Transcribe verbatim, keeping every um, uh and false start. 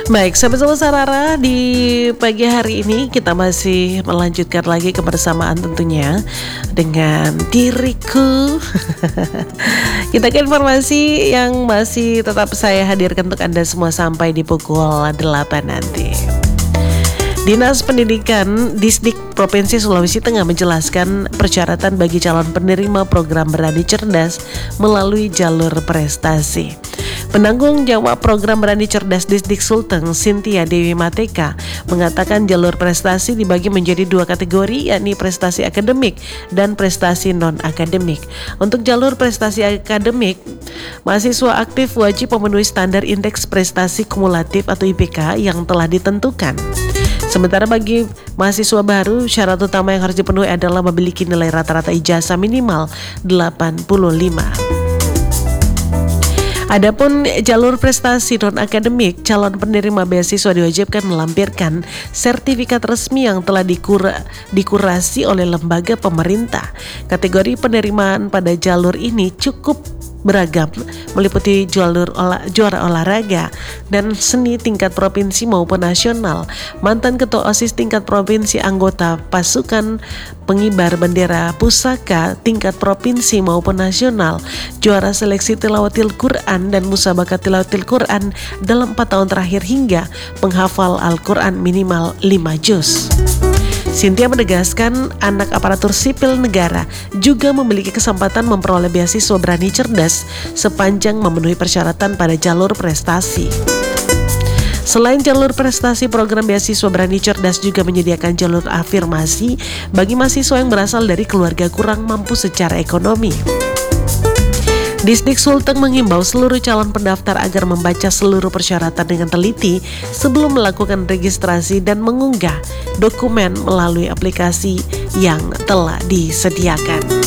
Baik, sahabat Sarara, di pagi hari ini kita masih melanjutkan lagi kebersamaan tentunya dengan diriku. Kita ke informasi yang masih tetap saya hadirkan untuk Anda semua sampai di pukul delapan nanti. Dinas Pendidikan Disdik Provinsi Sulawesi Tengah menjelaskan persyaratan bagi calon penerima program Berani Cerdas melalui jalur prestasi. Penanggung jawab program Berani Cerdas Disdik Sulteng, Cynthia Dewi Mateka, mengatakan jalur prestasi dibagi menjadi dua kategori, yakni prestasi akademik dan prestasi non-akademik. Untuk jalur prestasi akademik, mahasiswa aktif wajib memenuhi standar indeks prestasi kumulatif atau I P K yang telah ditentukan. Sementara bagi mahasiswa baru, syarat utama yang harus dipenuhi adalah memiliki nilai rata-rata ijazah minimal delapan puluh lima. Adapun jalur prestasi non-akademik, calon penerima beasiswa diwajibkan melampirkan sertifikat resmi yang telah dikura, dikurasi oleh lembaga pemerintah. Kategori penerimaan pada jalur ini cukup beragam, meliputi jalur olah, juara olahraga dan seni tingkat provinsi maupun nasional, mantan ketua OSIS tingkat provinsi, anggota pasukan pengibar bendera pusaka tingkat provinsi maupun nasional, juara seleksi tilawatil Quran dan musabakat tilawatil Quran dalam empat tahun terakhir hingga penghafal Al-Quran minimal lima juz. Cynthia menegaskan anak aparatur sipil negara juga memiliki kesempatan memperoleh beasiswa Berani Cerdas sepanjang memenuhi persyaratan pada jalur prestasi. Selain jalur prestasi, program beasiswa Berani Cerdas juga menyediakan jalur afirmasi bagi mahasiswa yang berasal dari keluarga kurang mampu secara ekonomi. Disdik Sulteng menghimbau seluruh calon pendaftar agar membaca seluruh persyaratan dengan teliti sebelum melakukan registrasi dan mengunggah dokumen melalui aplikasi yang telah disediakan.